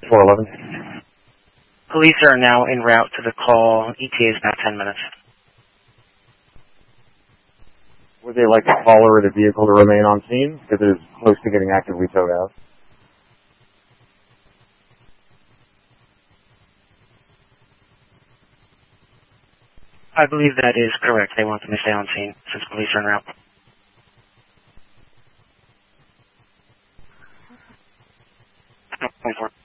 411. Police are now en route to the call. ETA is about 10 minutes. Would they like the caller or the vehicle to remain on scene? Because it is close to getting actively towed out. I believe that is correct. They want them to stay on scene since police are en route. No, 24.